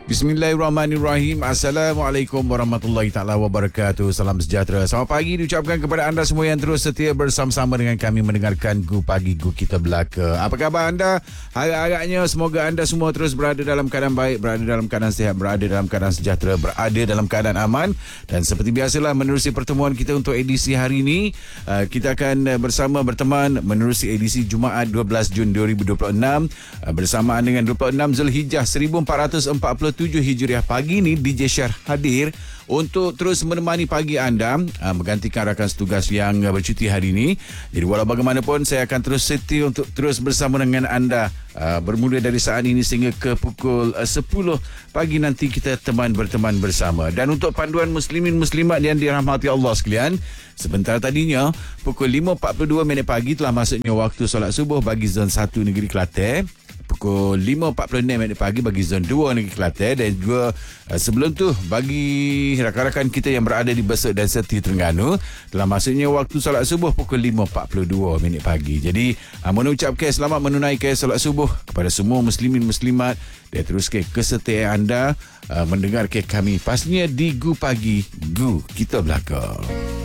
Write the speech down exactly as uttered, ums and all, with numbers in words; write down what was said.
Bismillahirrahmanirrahim. Assalamualaikum warahmatullahi taala wabarakatuh. Salam sejahtera. Selamat pagi diucapkan kepada anda semua yang terus setia bersama-sama dengan kami mendengarkan Gu Pagi Gu Kita Belaka. Apa khabar anda? Harap-harapnya semoga anda semua terus berada dalam keadaan baik, berada dalam keadaan sihat, berada dalam keadaan sejahtera, berada dalam keadaan aman. Dan seperti biasalah menerusi pertemuan kita untuk edisi hari ini, kita akan bersama berteman menerusi edisi Jumaat dua belas Jun dua ribu dua puluh enam bersamaan dengan dua puluh enam Zulhijjah seribu empat ratus empat puluh tujuh Hijriah. Pagi ini D J Syar hadir untuk terus menemani pagi anda, menggantikan rakan setugas yang bercuti hari ini. Jadi walau bagaimanapun saya akan terus setia untuk terus bersama dengan anda bermula dari saat ini sehingga ke pukul sepuluh pagi nanti kita teman berteman bersama. Dan untuk panduan muslimin muslimat yang dirahmati Allah sekalian, sebentar tadinya pukul lima empat puluh dua minit pagi telah masuknya waktu solat subuh bagi zon satu negeri Kelantan. Pukul lima empat puluh enam minit pagi bagi zon dua negeri Kelantan, dan juga uh, sebelum tu bagi rakan-rakan kita yang berada di Besut dan Seti Terengganu telah masuknya waktu solat subuh pukul lima empat puluh dua minit pagi. Jadi uh, mengucapkan selamat menunaikan solat subuh kepada semua muslimin muslimat dan teruskan kesetiaan anda uh, mendengarkan kami pastinya di Gu Pagi Gu Kita Belaka.